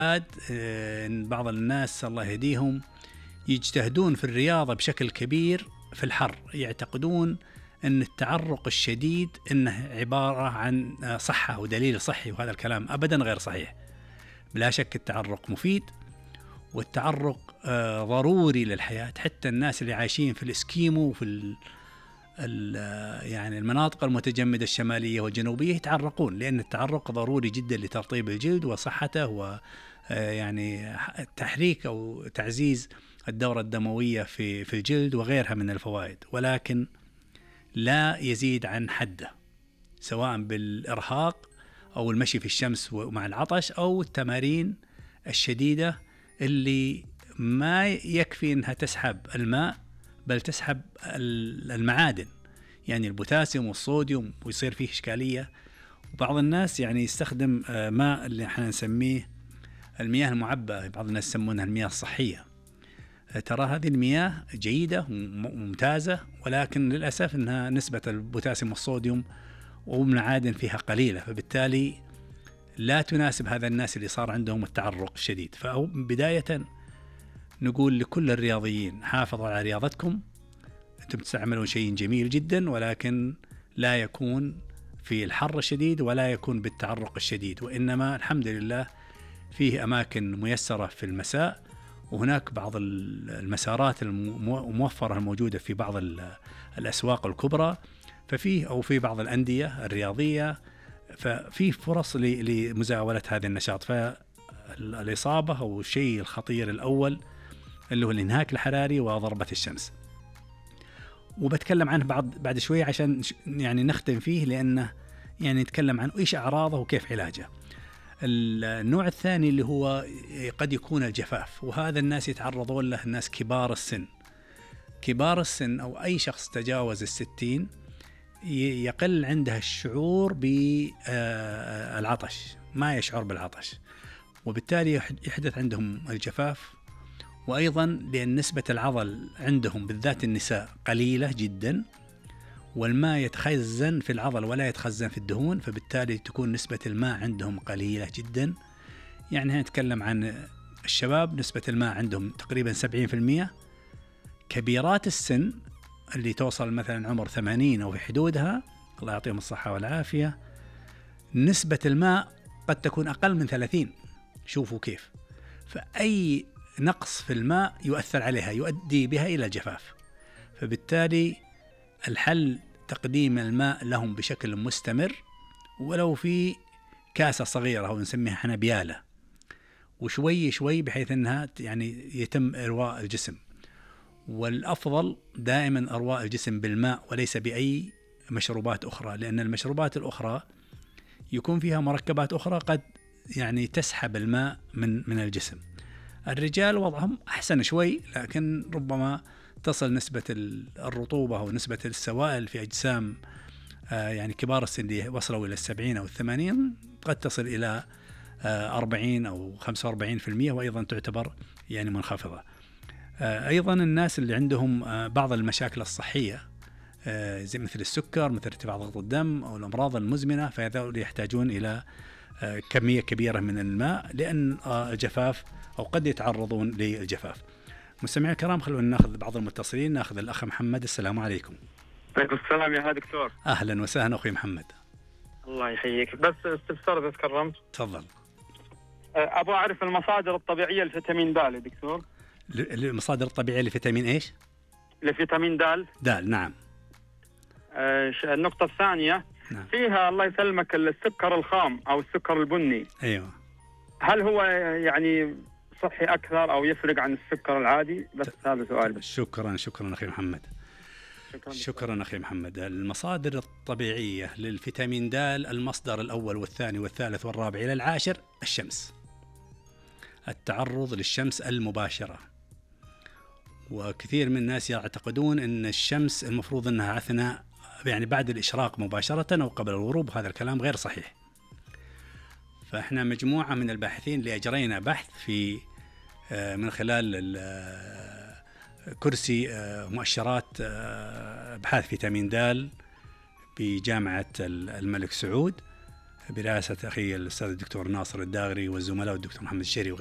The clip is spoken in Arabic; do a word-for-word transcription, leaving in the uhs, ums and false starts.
إن بعض الناس الله يهديهم يجتهدون في الرياضة بشكل كبير في الحر، يعتقدون أن التعرق الشديد أنه عبارة عن صحة ودليل صحي، وهذا الكلام أبدا غير صحيح. بلا شك التعرق مفيد، والتعرق ضروري للحياة. حتى الناس اللي عايشين في الإسكيمو وفي ال ال يعني المناطق المتجمدة الشمالية والجنوبية يتعرقون، لأن التعرق ضروري جدا لترطيب الجلد وصحته، و يعني تحريك أو تعزيز الدورة الدموية في في الجلد وغيرها من الفوائد، ولكن لا يزيد عن حده، سواء بالإرهاق أو المشي في الشمس مع العطش أو التمارين الشديدة اللي ما يكفي أنها تسحب الماء بل تسحب المعادن، يعني البوتاسيوم والصوديوم، ويصير فيه إشكالية. وبعض الناس يعني يستخدم ماء اللي احنا نسميه المياه المعبأة، بعض الناس يسمونها المياه الصحية. ترى هذه المياه جيدة وممتازة، ولكن للأسف أنها نسبة البوتاسيوم والصوديوم والمعادن فيها قليلة، فبالتالي لا تناسب هذا الناس اللي صار عندهم التعرق الشديد. فبداية نقول لكل الرياضيين حافظوا على رياضتكم، أنتم تستعملون شيء جميل جدا، ولكن لا يكون في الحر الشديد ولا يكون بالتعرق الشديد، وإنما الحمد لله فيه أماكن ميسرة في المساء، وهناك بعض المسارات الموفرة الموجودة في بعض الأسواق الكبرى، ففيه أو في بعض الأندية الرياضية، ففيه فرص لمزاولة هذا النشاط. فالإصابة أو الشيء الخطير الأول اللي هو الانهاك الحراري وضربة الشمس، وبتكلم عنه بعد بعد شوية عشان يعني نختم فيه، لأنه يعني نتكلم عن إيش أعراضه وكيف علاجه. النوع الثاني اللي هو قد يكون الجفاف، وهذا الناس يتعرضون له الناس كبار السن. كبار السن أو أي شخص تجاوز الستين يقل عنده الشعور بالعطش، ما يشعر بالعطش، وبالتالي يحدث عندهم الجفاف. وأيضا لأن نسبة العضل عندهم بالذات النساء قليلة جدا، والماء يتخزن في العضل ولا يتخزن في الدهون، فبالتالي تكون نسبة الماء عندهم قليلة جدا. يعني هنتكلم عن الشباب نسبة الماء عندهم تقريبا سبعين في المية. كبيرات السن اللي توصل مثلا عمر ثمانين أو في حدودها، الله يعطيهم الصحة والعافية، نسبة الماء قد تكون أقل من ثلاثين. شوفوا كيف، فأي نقص في الماء يؤثر عليها، يؤدي بها إلى الجفاف. فبالتالي الحل تقديم الماء لهم بشكل مستمر، ولو في كاسة صغيرة أو نسميها احنا بيالة، وشوي شوي بحيث أنها يعني يتم إرواء الجسم. والأفضل دائما إرواء الجسم بالماء وليس بأي مشروبات أخرى، لأن المشروبات الأخرى يكون فيها مركبات أخرى قد يعني تسحب الماء من من الجسم. الرجال وضعهم أحسن شوي، لكن ربما تصل نسبة الرطوبة أو نسبة السوائل في أجسام يعني كبار السن اللي وصلوا إلى السبعين أو الثمانين قد تصل إلى أربعين أو خمسة وأربعين في المية، وأيضا تعتبر يعني منخفضة. أيضا الناس اللي عندهم بعض المشاكل الصحية زي مثل السكر، مثل ارتفاع ضغط الدم أو الأمراض المزمنة، فهذول يحتاجون إلى كمية كبيرة من الماء، لأن الجفاف أو قد يتعرضون للجفاف. مستمعي الكرام، خلونا ناخذ بعض المتصلين. ناخذ الأخ محمد. السلام عليكم. عليكم السلام يا دكتور. أهلا وسهلا أخوي محمد. الله يحييك، بس استفسار إذا تكرمت. تفضل. أبغى أعرف المصادر الطبيعية لفيتامين د يا دكتور. المصادر الطبيعية لفيتامين إيش؟ لفيتامين د. د، نعم. آه النقطة الثانية، نعم. فيها الله يسلمك السكر الخام أو السكر البني. أيوة. هل هو يعني صحي أكثر أو يفرق عن السكر العادي؟ بس ت... هذا سؤال بس. شكرا شكرا أخي محمد. شكرا, شكرا أخي محمد. المصادر الطبيعية للفيتامين د، المصدر الأول والثاني والثالث والرابع إلى العاشر الشمس، التعرض للشمس المباشرة. وكثير من الناس يعتقدون أن الشمس المفروض أنها أثناء يعني بعد الإشراق مباشرة أو قبل الغروب، هذا الكلام غير صحيح. فإحنا مجموعة من الباحثين اللي أجرينا بحث في من خلال كرسي مؤشرات أبحاث فيتامين د بجامعة الملك سعود، برئاسة أخي الأستاذ الدكتور ناصر الداغري والزملاء والدكتور محمد الشري.